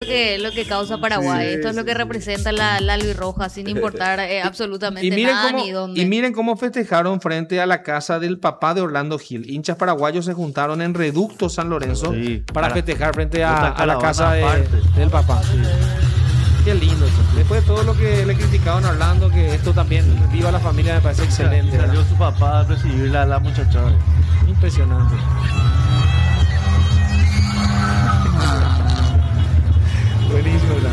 lo que causa Paraguay. Sí, Esto es lo que representa la albirroja, sin importar absolutamente Y miren nada cómo, ni dónde. y miren cómo festejaron frente a la casa del papá de Orlando Gil. Hinchas paraguayos se juntaron en Reducto San Lorenzo Sí, para festejar frente a la casa aparte. del papá. Qué lindo eso. Después de todo lo que le criticaban a Orlando, que esto también, viva la familia, me parece excelente. Y salió ¿verdad? su papá a recibirla a la muchachada. Impresionante. Buenísimo, ¿verdad?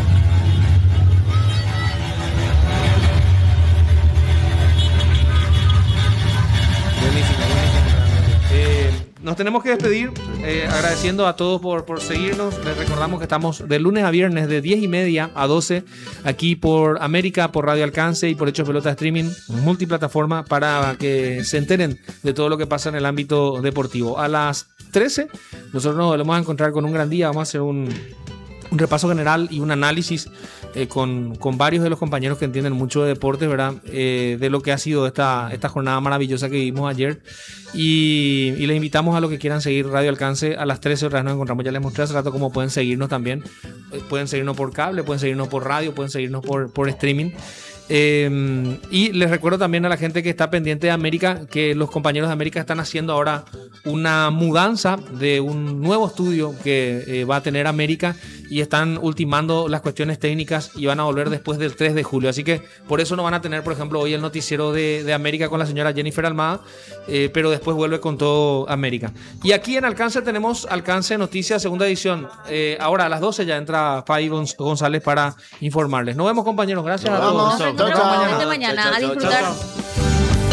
Buenísimo, buenísimo. Nos tenemos que despedir agradeciendo a todos por seguirnos. Les recordamos que estamos de lunes a viernes de 10:30 a 12 aquí por América, por Radio Alcance y por Hechos Pelota Streaming, multiplataforma, para que se enteren de todo lo que pasa en el ámbito deportivo. A las 13 nosotros nos volvemos a encontrar con un gran día. Vamos a hacer un repaso general y un análisis con varios de los compañeros que entienden mucho de deportes, ¿verdad? De lo que ha sido esta jornada maravillosa que vivimos ayer. Y les invitamos a los que quieran seguir Radio Alcance a las 13 horas. Nos encontramos, ya les mostré hace rato cómo pueden seguirnos también. Pueden seguirnos por cable, pueden seguirnos por radio, pueden seguirnos por streaming. Y les recuerdo también a la gente que está pendiente de América que los compañeros de América están haciendo ahora una mudanza de un nuevo estudio que va a tener América, y están ultimando las cuestiones técnicas y van a volver después del 3 de julio. Así que por eso no van a tener, por ejemplo, hoy el noticiero de América con la señora Jennifer Almada, pero después vuelve con todo América. Y aquí en Alcance tenemos Alcance Noticias, segunda edición. Ahora a las 12 ya entra Fay González para informarles. Nos vemos, compañeros. Gracias a todos. Nos encontramos mañana a disfrutar. Chao.